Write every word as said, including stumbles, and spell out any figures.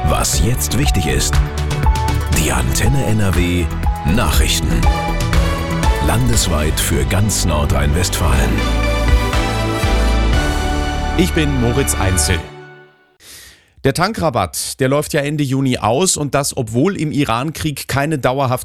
Was jetzt wichtig ist. Die Antenne N R W Nachrichten. Landesweit für ganz Nordrhein-Westfalen. Ich bin Moritz Einzel. Der Tankrabatt, der läuft ja Ende Juni aus und das, obwohl im Iran-Krieg keine dauerhafte